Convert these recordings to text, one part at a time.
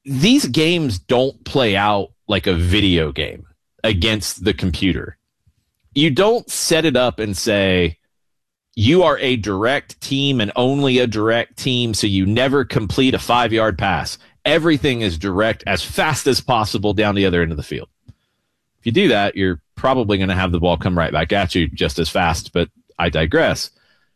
these games don't play out like a video game against the computer. You don't set it up and say, you are a direct team and only a direct team, so you never complete a 5-yard pass. Everything is direct as fast as possible down the other end of the field. If you do that, you're probably going to have the ball come right back at you just as fast, but I digress.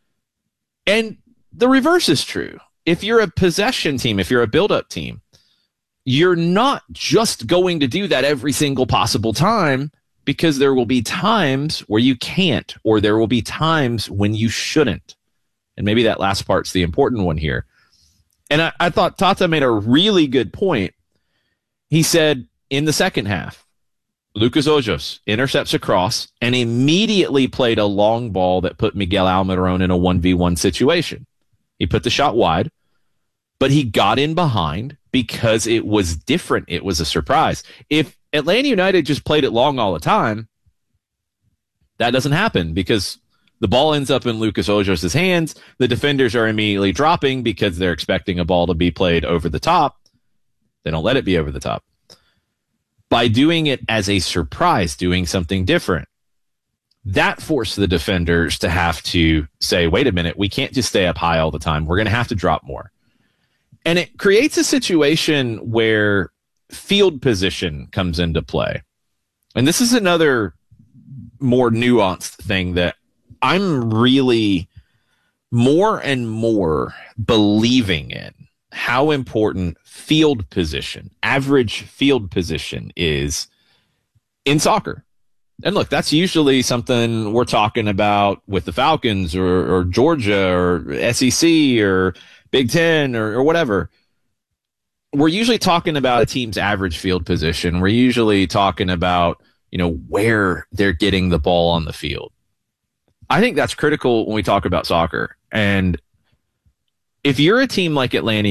And the reverse is true. If you're a possession team, if you're a build-up team, you're not just going to do that every single possible time, because there will be times where you can't, or there will be times when you shouldn't. And maybe that last part's the important one here. And I thought Tata made a really good point. He said in the second half, Lucas Ojos intercepts a cross and immediately played a long ball that put Miguel Almiron in a 1v1 situation. He put the shot wide, but he got in behind because it was different. It was a surprise. If Atlanta United just played it long all the time, that doesn't happen because the ball ends up in Lucas Ojos' hands. The defenders are immediately dropping because they're expecting a ball to be played over the top. They don't let it be over the top. By doing it as a surprise, doing something different, that forced the defenders to have to say, wait a minute, we can't just stay up high all the time. We're going to have to drop more. And it creates a situation where field position comes into play. And this is another more nuanced thing that I'm really more and more believing in, how important field position, average field position is in soccer. And look, that's usually something we're talking about with the Falcons or Georgia or SEC or Big Ten or whatever. We're usually talking about a team's average field position. We're usually talking about, where they're getting the ball on the field. I think that's critical when we talk about soccer. And if you're a team like Atlanta